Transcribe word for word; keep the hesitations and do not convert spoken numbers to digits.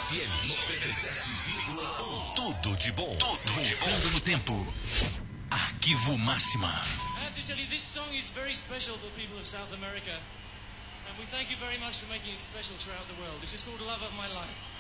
F M noventa e sete vírgula um. Tudo de bom. Tudo de bom. Voltando no tempo. Arquivo Máxima. I have to tell you, this song is very special for people of South America. And we thank you very much for making it special throughout the world. This is called Love of My Life.